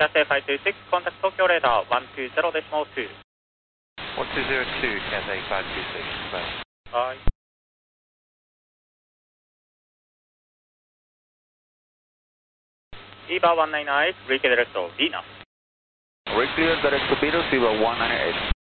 Cathay 526, contact Tokyo radar 120.2. 1202, Cathay 526, bye. Bye. EVA 198, reclear direct to Venus. Reclear direct to Venus, EVA 198.